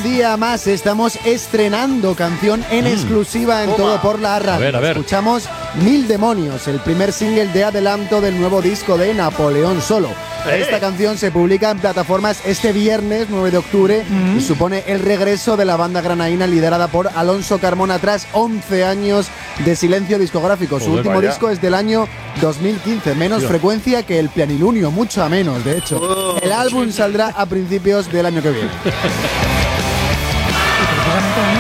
día más estamos estrenando canción en exclusiva en Todo por la Radio. A ver. Escuchamos Mil Demonios, el primer single de adelanto del nuevo disco de Napoleón Solo. Esta canción se publica en plataformas este viernes 9 de octubre y supone el regreso de la banda granaína liderada por Alonso Carmona tras 11 años de silencio discográfico. Su último disco es del año 2015, menos frecuencia que el Planilunio, mucho a menos, de hecho. El álbum saldrá a principios del año que viene.